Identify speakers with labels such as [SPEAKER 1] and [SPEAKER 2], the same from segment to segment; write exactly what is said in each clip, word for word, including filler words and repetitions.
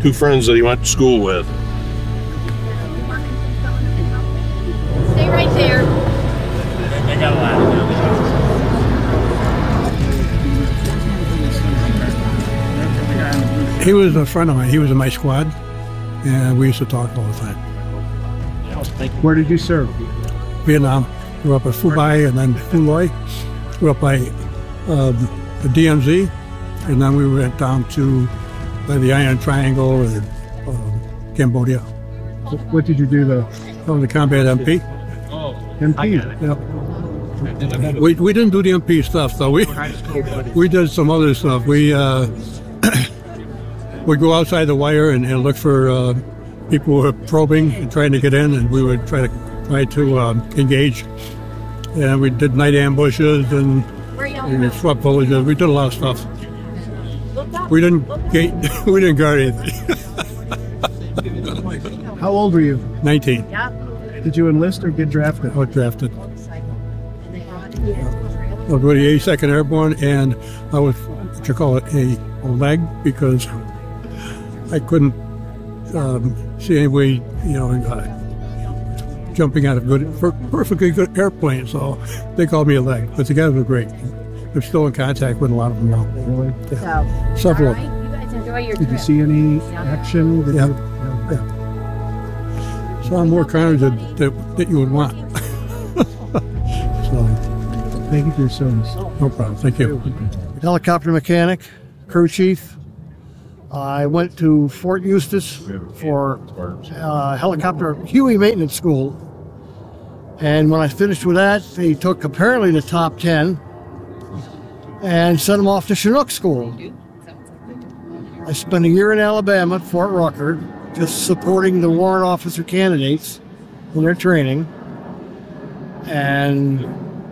[SPEAKER 1] two friends that he went to school with.
[SPEAKER 2] Stay right there.
[SPEAKER 3] They got a lot of them.
[SPEAKER 4] He was a friend of mine. He was in my squad, and we used to talk all the time.
[SPEAKER 5] Where did you serve?
[SPEAKER 4] Vietnam. Grew up at Phu Bai and then Phu Loy. Grew up by um, the D M Z, and then we went down to by the Iron Triangle and um, Cambodia.
[SPEAKER 5] What did you do though?
[SPEAKER 4] I was a combat M P.
[SPEAKER 5] M P?
[SPEAKER 4] Yeah. We, we didn't do the M P stuff, though. We, we did some other stuff. We uh, would go outside the wire and, and look for uh, people who were probing and trying to get in, and we would try to try to um, engage. And we did night ambushes and we swept villages. We did a lot of stuff. We didn't gate, we didn't guard anything.
[SPEAKER 5] How old were you?
[SPEAKER 4] nineteen.
[SPEAKER 5] Did you enlist or get drafted?
[SPEAKER 4] I was drafted. I was with the eighty-second Airborne, and I was what you call it a, a leg because I couldn't um, see any way, you know, uh, jumping out of good, perfectly good airplane. So they called me a leg. But the guys were great. I'm still in contact with a lot of them now.
[SPEAKER 5] Really?
[SPEAKER 4] Yeah. Several of them.
[SPEAKER 2] You guys enjoy your
[SPEAKER 5] Did you
[SPEAKER 2] trip.
[SPEAKER 5] see any action? Did
[SPEAKER 4] Yeah.
[SPEAKER 5] you-
[SPEAKER 4] Yeah. Saw more crimes that, that, that you would want. So,
[SPEAKER 5] Thank you for your service.
[SPEAKER 4] no problem. Thank you.
[SPEAKER 6] Helicopter mechanic, crew chief. I went to Fort Eustis for uh, helicopter Huey maintenance school. And when I finished with that, they took apparently the top ten and sent them off to Chinook school. I spent a year in Alabama at Fort Rucker, just supporting the warrant officer candidates in their training. And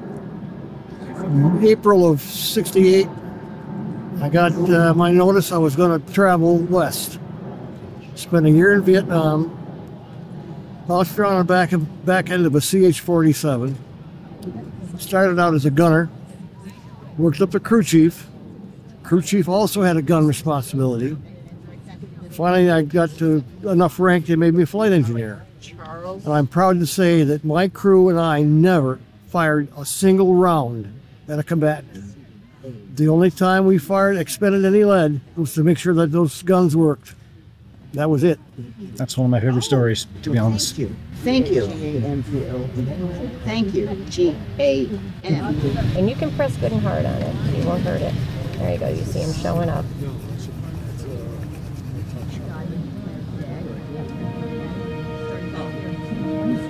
[SPEAKER 6] in April of sixty-eight, I got uh, my notice I was going to travel west. Spent a year in Vietnam, bounced around the back, of, back end of a C H forty-seven. Started out as a gunner, worked up to crew chief. Crew chief also had a gun responsibility. Finally, I got to enough rank they made me a flight engineer. And I'm proud to say that my crew and I never fired a single round at a combatant. The only time we fired, expended any lead, was to make sure that those guns worked. That was it.
[SPEAKER 5] That's one of my favorite stories, to be honest.
[SPEAKER 7] Thank you. Thank you. G A M.
[SPEAKER 2] And you can press good and hard on it. You won't hurt it. There you go. You see him showing up.